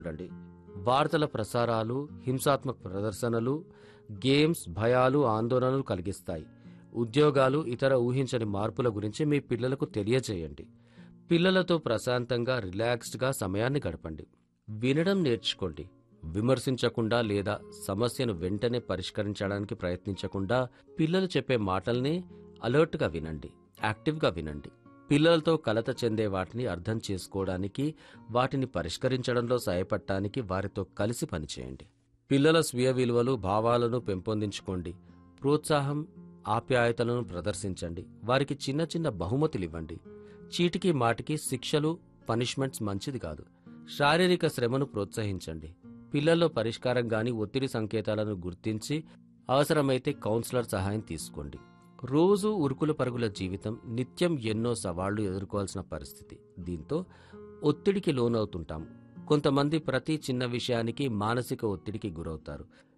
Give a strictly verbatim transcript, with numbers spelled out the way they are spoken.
చూడండి. వార్తల ప్రసారాలు, హింసాత్మక ప్రదర్శనలు, గేమ్స్ భయాలు, ఆందోళనలు కలిగిస్తాయి. ఉద్యోగాలు, ఇతర ఊహించని మార్పుల గురించి మీ పిల్లలకు తెలియజేయండి. పిల్లలతో ప్రశాంతంగా, రిలాక్స్డ్గా సమయాన్ని గడపండి. వినడం నేర్చుకోండి. విమర్శించకుండా లేదా సమస్యను వెంటనే పరిష్కరించడానికి ప్రయత్నించకుండా పిల్లలు చెప్పే మాటల్ని అలర్ట్గా వినండి, యాక్టివ్గా వినండి. పిల్లలతో కలత చెందే వాటిని అర్థం చేసుకోవడానికి, వాటిని పరిష్కరించడంలో సహాయపడటానికి వారితో కలిసి పనిచేయండి. పిల్లల స్వీయ విలువలు, భావాలను పెంపొందించుకోండి. ప్రోత్సాహం, ఆప్యాయతలను ప్రదర్శించండి. వారికి చిన్న చిన్న బహుమతులివ్వండి. చీటికి మాటికి శిక్షలు, పనిష్మెంట్స్ మంచిది కాదు. శారీరక శ్రమను ప్రోత్సహించండి. పిల్లల్లో పరిష్కారం గాని ఒత్తిడి సంకేతాలను గుర్తించి అవసరమైతే కౌన్సిలర్ సహాయం తీసుకోండి. రోజు ఉరుకుల పరుగుల జీవితం, నిత్యం ఎన్నో సవాళ్లు ఎదుర్కోవాల్సిన పరిస్థితి. దీంతో ఒత్తిడికి లోనవుతుంటాం. కొంతమంది ప్రతి చిన్న విషయానికి మానసిక ఒత్తిడికి గురవుతారు.